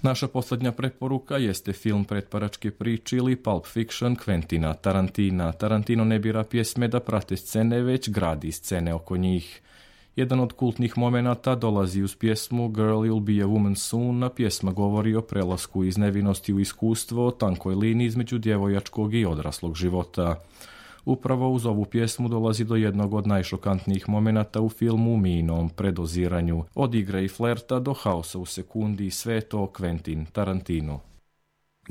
Naša posljednja preporuka jeste film Pretvaračke priče ili Pulp Fiction Quentina Tarantina. Tarantino ne bira pjesme da prate scene, već gradi scene oko njih. Jedan od kultnih momenata dolazi uz pjesmu Girl You'll Be a Woman Soon, a pjesma govori o prelasku iz nevinosti u iskustvo, o tankoj liniji između djevojačkog i odraslog života. Upravo uz ovu pjesmu dolazi do jednog od najšokantnijih momenata u filmu, minom predoziranju. Od igre i flerta do haosa u sekundi, sve to Quentin Tarantino.